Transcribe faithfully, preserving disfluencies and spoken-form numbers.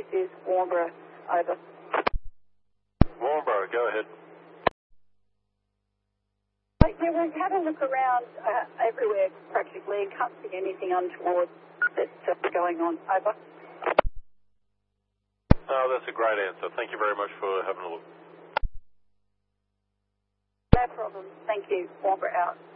This is Warnbro. Over. Warnbro, go ahead. Yeah, we're having a look around uh, everywhere practically. Can't see anything untoward that's uh, going on. Over. Oh, that's a great answer. Thank you very much for having a look. No problem. Thank you. Warnbro out.